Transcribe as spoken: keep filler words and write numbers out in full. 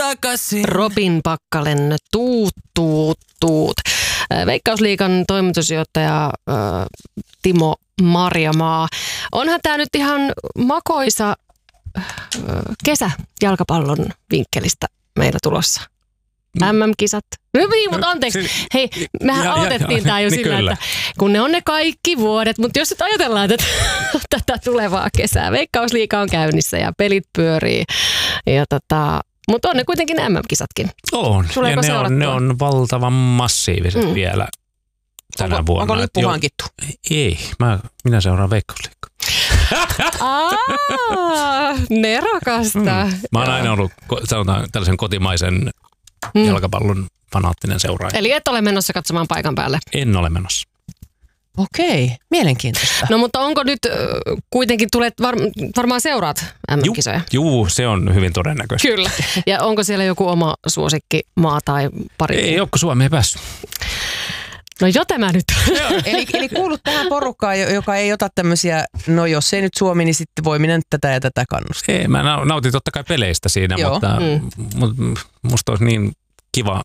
takaisin. Robin Pakkalen, tuut, tuut, tuut. Veikkausliigan toimitusjohtaja äh, Timo Marjamaa. Onhan tämä nyt ihan makoisa äh, kesä jalkapallon vinkkelistä meillä tulossa. M M-kisat. Hyvin, mutta anteeksi. Hei, mehän ja, aloitettiin tämä jo niin sillä, kyllä. Että kun ne on ne kaikki vuodet, mutta jos nyt ajatellaan tätä, tätä tulevaa kesää. Veikkausliiga on käynnissä ja pelit pyörii. Ja tota, mutta on ne kuitenkin M M-kisatkin. On. Tuleeko ja ne on, ne on valtavan massiiviset mm. vielä tänä onko, vuonna. Onko lippu hankittu? Ei, mä, minä seuraan Veikkausliigaa. Aa, nerokasta. Mm. Mä oon aina ollut, sanotaan, tällaisen kotimaisen mm. jalkapallon fanaattinen seuraaja. Eli et ole menossa katsomaan paikan päälle? En ole menossa. Okei, mielenkiintoista. No mutta onko nyt äh, kuitenkin tulet, var, varmaan seuraat M M-kisoja? Juu, se on hyvin todennäköistä. Kyllä. Ja onko siellä joku oma suosikki maa tai pari? Ei ole, kun Suomi ei päässyt. No jo tämä nyt. eli, eli kuulut tähän porukkaan, joka ei ota tämmöisiä, no jos ei nyt Suomi, niin sitten voi minä tätä ja tätä kannustaa. Ei, mä nautin totta kai peleistä siinä, Joo. mutta mm. musta olisi niin kiva